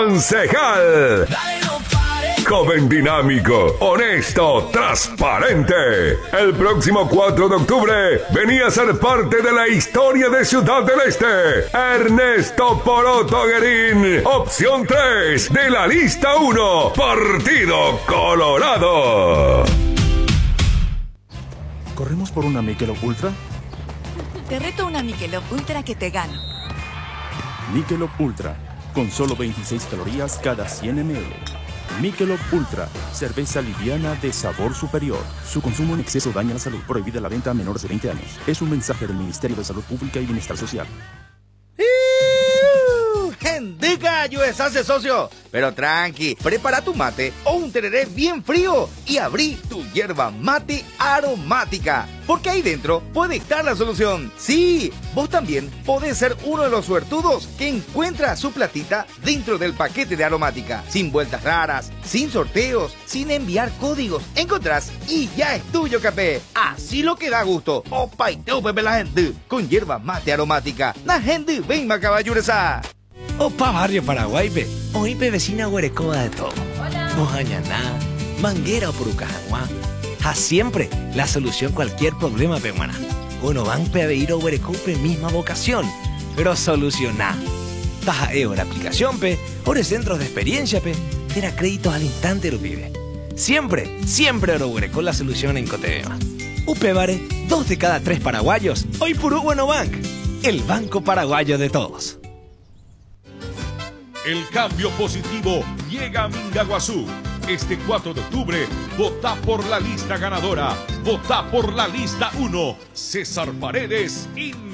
Concejal. Joven dinámico, honesto, transparente. El próximo 4 de octubre venía a ser parte de la historia de Ciudad del Este. Ernesto Poroto Guerín, opción 3 de la lista 1, Partido Colorado. ¿Corremos por una Michelob Ultra? Te reto una Michelob Ultra que te gano. Michelob Ultra, con solo 26 calorías cada 100 ml. Michelob Ultra, cerveza liviana de sabor superior. Su consumo en exceso daña la salud. Prohibida la venta a menores de 20 años. Es un mensaje del Ministerio de Salud Pública y Bienestar Social. ¡Gendica, USA, socio! Pero tranqui, prepara tu mate o un tereré bien frío y abrí tu yerba mate aromática. Porque ahí dentro puede estar la solución. Sí, vos también podés ser uno de los suertudos que encuentra su platita dentro del paquete de aromática. Sin vueltas raras, sin sorteos, sin enviar códigos. Encontrás y ya es tuyo, capé. Así lo que da gusto. Opa y teo, pepe la gente. Con yerba mate aromática. La gente ven macaballuresa. Opa Barrio Paraguay, pe. Hoy pe vecina Huerecoba de todo. Hola. Mojañaná, Manguera o Purucajaguá. A siempre la solución cualquier problema, pe, mana. Uno van pe a ir a Huerecope misma vocación. Pero solucioná. Taja la aplicación, pe. Ore centros de experiencia, pe. Tera créditos al instante, lo pibe. Siempre Oro Huereco la solución en Cotebema. Upevare, 2 de cada 3 paraguayos. Hoy Purú Bueno Bank. El banco paraguayo de todos. El cambio positivo llega a Mingaguazú. Este 4 de octubre, vota por la lista ganadora. Vota por la lista 1. César Paredes,